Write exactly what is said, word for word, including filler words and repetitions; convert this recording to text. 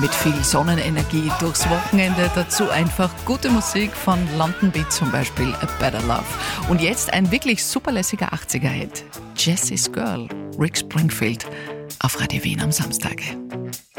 mit viel Sonnenenergie durchs Wochenende. Dazu einfach gute Musik von London Beat, zum Beispiel A Better Love. Und jetzt ein wirklich superlässiger achtziger-Hit. Jessie's Girl, Rick Springfield auf Radio Wien am Samstag.